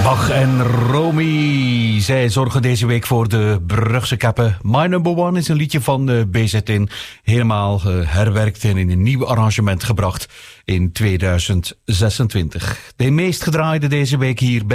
Bach en Romy, zij zorgen deze week voor de Brugse kappen. My Number One is een liedje van BZN, helemaal herwerkt en in een nieuw arrangement gebracht in 2026. De meest gedraaide deze week hier bij